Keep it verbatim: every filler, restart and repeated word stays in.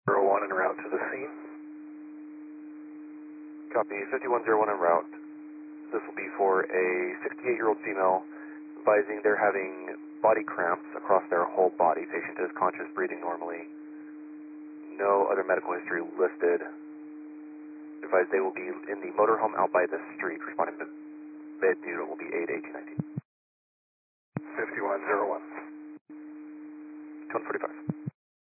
zero one en route to the scene. Copy, fifty-one zero one en route. This will be for a sixty-eight-year-old female advising they're having body cramps across their whole body. Patient is conscious, breathing normally. No other medical history listed. Advised they will be in the motorhome out by the street. Responding to bed butyl will be eight eighteen nineteen. fifty-one zero one. two forty-five.